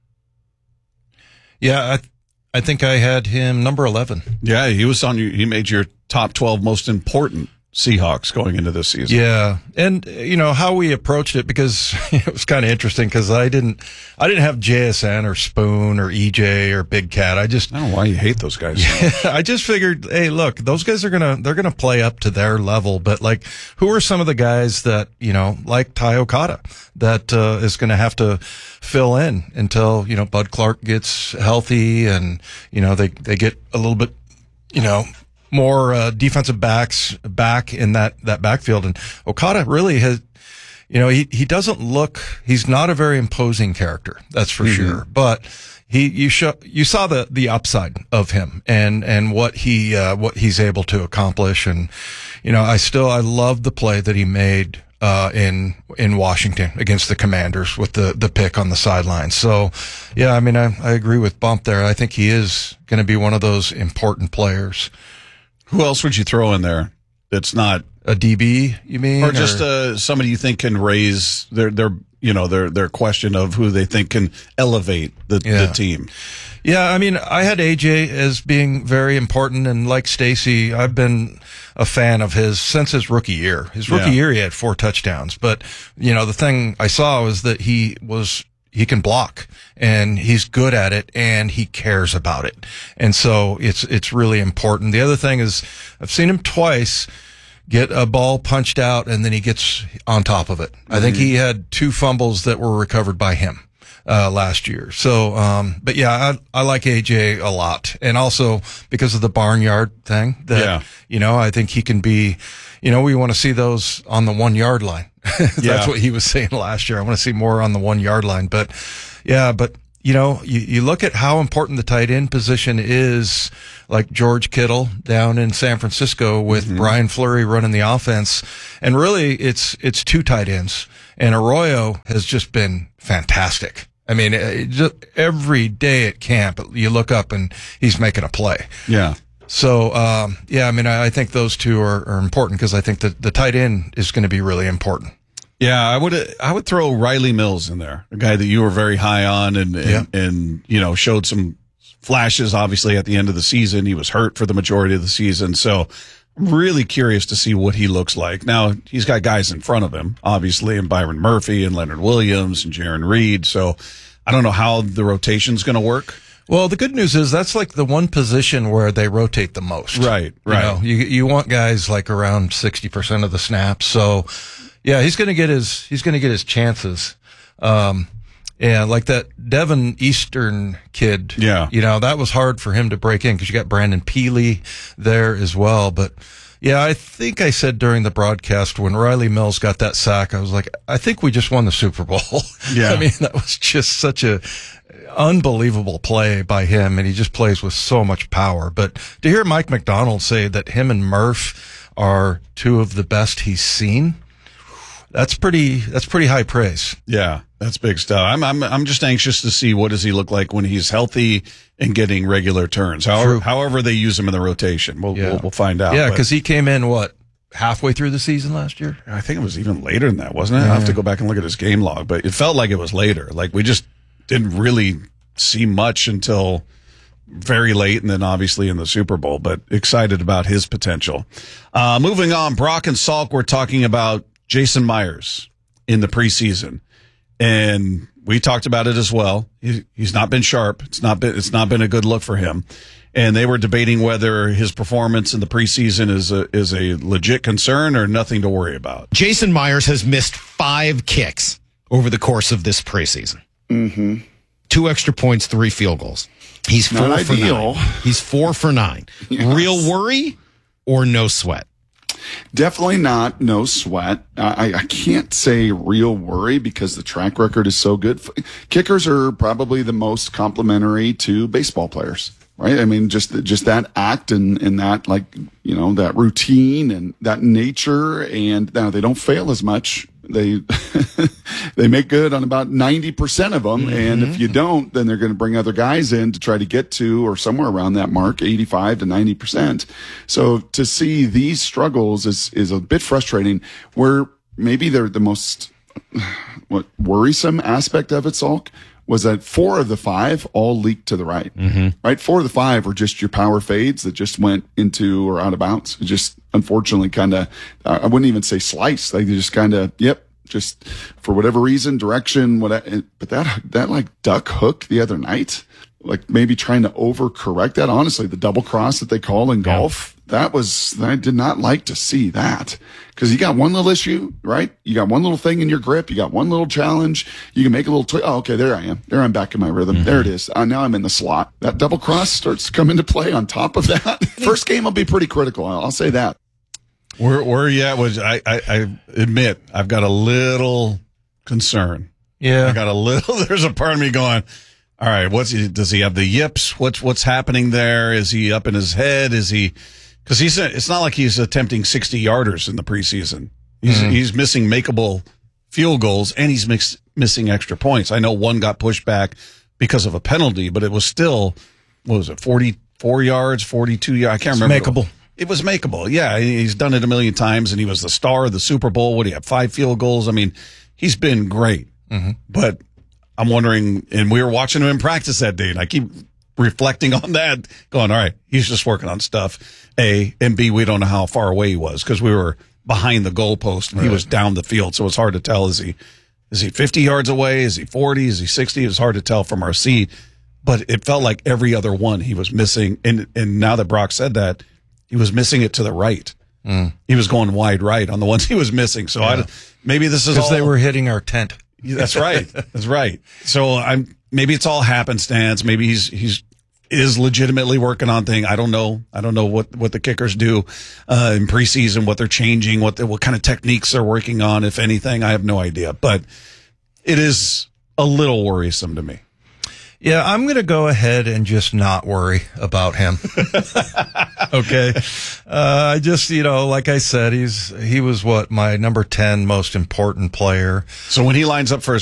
Yeah, I think I had him number 11. Yeah, he was on you. He made your top 12 most important Seahawks going into this season. Yeah. And you know how we approached it, because it was kind of interesting because I didn't have JSN or Spoon or EJ or Big Cat. I don't know why you hate those guys. I just figured, hey, look, those guys they're going to play up to their level, but like, who are some of the guys that, you know, like Ty Okada that is going to have to fill in until, you know, Bud Clark gets healthy and, you know, they get a little bit, you know, more defensive backs back in that backfield. And Okada really has, you know, he doesn't look, he's not a very imposing character, that's for sure. But you saw the upside of him and what he's able to accomplish. And, you know, I love the play that he made in Washington against the Commanders with the pick on the sideline. So, yeah, I mean, I agree with Bump there. I think he is going to be one of those important players. Who else would you throw in there that's not a DB, you mean? Or just somebody you think can raise their question of who they think can elevate the team? Yeah, I mean, I had AJ as being very important, and like Stacy, I've been a fan of his since his rookie year. His rookie year, he had 4 touchdowns, but you know, the thing I saw was that he was he can block, and he's good at it, and he cares about it. And so it's really important. The other thing is I've seen him twice get a ball punched out, and then he gets on top of it. I think he had 2 fumbles that were recovered by him last year. So, but yeah, I like AJ a lot. And also because of the barnyard thing that, I think he can be, we want to see those on the 1 yard line. That's what he was saying last year. I want to see more on the 1 yard line, but you look at how important the tight end position is, like George Kittle down in San Francisco with Brian Fleury running the offense. And really it's 2 tight ends, and Arroyo has just been fantastic. I mean, just every day at camp, you look up and he's making a play. Yeah. So, I think those 2 are important, because I think that the tight end is going to be really important. Yeah, I would throw Riley Mills in there, a guy that you were very high on and showed some flashes, obviously, at the end of the season. He was hurt for the majority of the season. So I'm really curious to see what he looks like. Now, he's got guys in front of him, obviously, and Byron Murphy and Leonard Williams and Jaron Reed. So I don't know how the rotation's going to work. Well, the good news is that's like the one position where they rotate the most. Right. You want guys like around 60% of the snaps. So, yeah, he's going to get his chances. Yeah, like that Devin Eastern kid. Yeah. That was hard for him to break in because you got Brandon Peely there as well. But yeah, I think I said during the broadcast when Riley Mills got that sack, I was like, I think we just won the Super Bowl. Yeah. I mean, that was just such a unbelievable play by him, and he just plays with so much power. But to hear Mike McDonald say that him and Murph are 2 of the best he's seen, that's pretty high praise. Yeah, that's big stuff. I'm just anxious to see what does he look like when he's healthy and getting regular turns. However they use him in the rotation, we'll find out. Yeah, because he came in halfway through the season last year. I think it was even later than that, wasn't it? I'll have to go back and look at his game log, but it felt like it was later. Like we just didn't really see much until very late, and then obviously in the Super Bowl. But excited about his potential. Moving on, Brock and Salk were talking about Jason Myers in the preseason, and we talked about it as well. He's not been sharp. It's not been a good look for him. And they were debating whether his performance in the preseason is a legit concern or nothing to worry about. Jason Myers has missed 5 kicks over the course of this preseason. 2 extra points, 3 field goals. He's 4 for 9. He's 4 for 9. Yes. Real worry or no sweat? Definitely not no sweat. I can't say real worry because the track record is so good. Kickers are probably the most complimentary to baseball players, right? I mean, just that act and that, like, that routine and that nature, and now they don't fail as much. They make good on about 90% of them. And if you don't, then they're going to bring other guys in to try to get to, or somewhere around that mark, 85 to 90%. So to see these struggles is a bit frustrating, where maybe they're the most, worrisome aspect of it, Salk, was that 4 of the 5 all leaked to the right, right? 4 of the 5 were just your power fades that just went into or out of bounds. It just, unfortunately, kind of, I wouldn't even say slice. Like, they just kind of, just for whatever reason, direction, but that like duck hook the other night, like maybe trying to overcorrect that. Honestly, the double cross that they call in golf, I did not like to see that, because you got one little issue, right? You got one little thing in your grip. You got one little challenge. You can make a little twist. Oh, okay, there I am. There I'm back in my rhythm. There it is. Now I'm in the slot. That double cross starts to come into play on top of that. First game will be pretty critical. I'll say that. Where are you at? I admit I've got a little concern. Yeah, I got a little. There's a part of me going, all right, does he have the yips? What's happening there? Is he up in his head? Is he? Because it's not like he's attempting 60-yarders in the preseason. He's missing makeable field goals, and he's missing extra points. I know one got pushed back because of a penalty, but it was still, what was it, 44 yards, 42 yards? I can't remember. Makeable. It was makeable. Yeah, he's done it a million times, and he was the star of the Super Bowl. What do you have, 5 field goals? I mean, he's been great. But I'm wondering, and we were watching him in practice that day, and I keep reflecting on that, going, all right, he's just working on stuff, A, and B, we don't know how far away he was, because we were behind the goalpost, and he was down the field, so it's hard to tell, is Is he 50 yards away? Is he 40? Is he 60? It was hard to tell from our seat, but it felt like every other one he was missing. And now that Brock said that, he was missing it to the right. He was going wide right on the ones he was missing. So maybe this is because they were hitting our tent. That's right. That's right. So maybe it's all happenstance. Maybe he's legitimately working on things. I don't know. I don't know what the kickers do in preseason, what they're changing, what kind of techniques they're working on, if anything. I have no idea. But it is a little worrisome to me. Yeah, I'm going to go ahead and just not worry about him. Okay. I just, like I said, he was my number 10 most important player. So when he lines up for his